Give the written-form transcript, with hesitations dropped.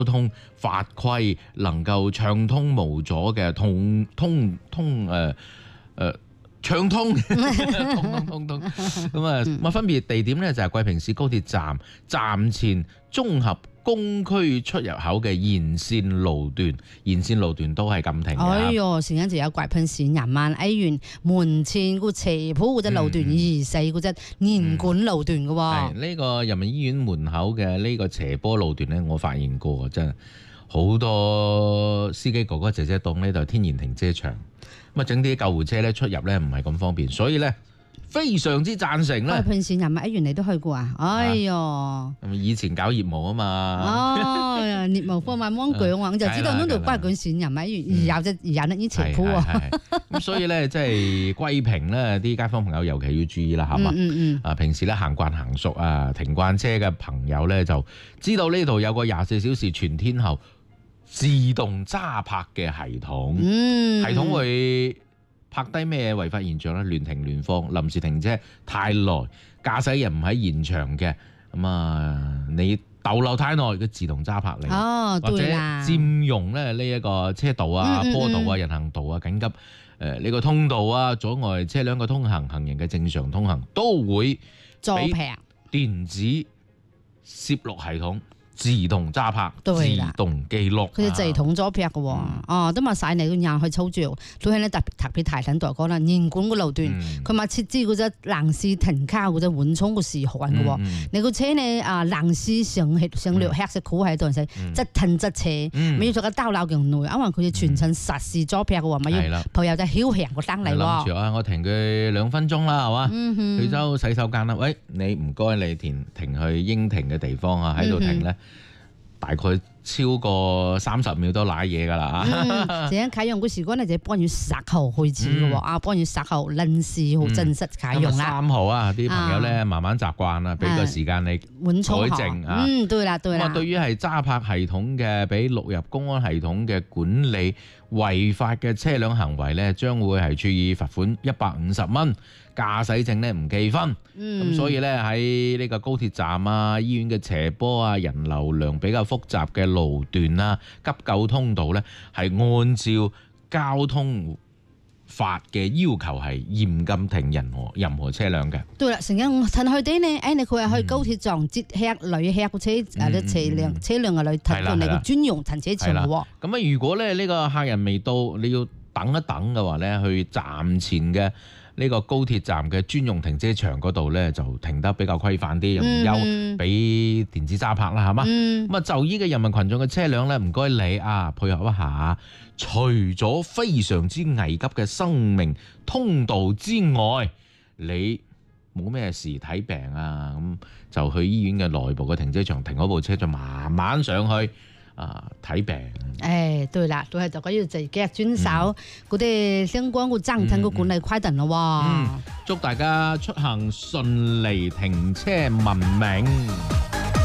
通法規能夠暢通無阻嘅暢通咁啊，分別地點咧就係貴平市高鐵站前綜合公區出入口嘅沿線路段都係禁停嘅。 哎呦，時間就有貴平市人民醫院門前個斜坡嗰隻路段，24嗰隻連管路段嘅喎。 呢個人民醫院門口嘅呢個斜坡路段咧，我發現過真係好多司機哥哥姐姐當呢度天然停車場。咁啊，整啲救護車咧出入咧唔係咁方便，所以咧非常之贊成咧。 平時人民醫院你都去過啊？哎呦， 以前搞業務啊嘛。 哦，業務方面芒講啊，我就知道呢度貴平市人民醫院有得呢斜坡啊。 咁所以咧，即係貴平咧啲街坊朋友尤其要注意啦，係嘛？啊，平時咧行慣行熟啊，停慣車嘅朋友咧就知道呢度有個24小時全天候自動揸泊嘅系統，系統會拍低咩違法現象咧？亂停亂放、臨時停車太耐、駕駛人唔喺現場嘅，咁啊你逗留太耐，佢自動揸泊你，或者佔用咧呢一個車道啊、坡道啊、人行道啊、緊急呢個通道啊，阻礙車輛嘅通行、行人嘅正常通行，都會俾電子攝錄系統。自動揸泊，自動記錄， 佢就自動揸泊嘅喎。哦，都咪晒你個人去操作，所以咧特別提醒大家啦，沿管個路段，佢咪設置嗰隻臨時停靠嗰隻緩衝個時限嘅喎。你個車呢臨時上落黑色褲喺度時，即停即車，咪要做個兜漏咁耐，因為佢哋全程實時揸泊嘅喎，咪要朋友就曉行個燈嚟喎。 諗住啊，我停佢2分鐘啦，係嘛？去咗洗手間啦，喂，你唔該你停去應停嘅地方啊，喺度停咧。大概超過30秒都瀨嘢㗎啦嚇！ 這樣啟用嘅時間咧就8月10號開始嘅喎，8月10號臨時好正式啟用啦。 3號啊，啲朋友咧慢慢習慣啦，俾個時間你改正啊。 對啦。咁啊， 對於係揸泊系統嘅，俾錄入公安系統嘅管理違法嘅車輛行為咧，將會係處以罰款150蚊。駕駛證咧唔記分，咁所以咧喺呢個高鐵站啊、醫院嘅斜坡啊、人流量比較複雜嘅路段啊、急救通道咧，係按照交通法嘅要求係嚴禁停任何車輛嘅。對啦，成日趁去啲呢，你佢係去高鐵站接客旅客嘅車輛嘅旅停到你嘅專用停車場喎。 咁啊，如果咧呢個客人未到，你要等一等嘅話咧，去站前嘅呢個高鐵站嘅專用停車場嗰度咧，就停得比較規範啲，又唔憂俾電子揸泊啦，係嘛？咁啊，就依嘅人民群眾嘅車輛咧，唔該你啊，配合一下。除咗非常之危急嘅生命通道之外，你冇咩事睇病啊，咁就去醫院嘅內部嘅停車場停嗰部車，就慢慢上去。睇病。 對啦，都係就要自己遵守嗰啲相關嘅交通嘅管理規定咯喎。 祝大家出行順利，停車文明。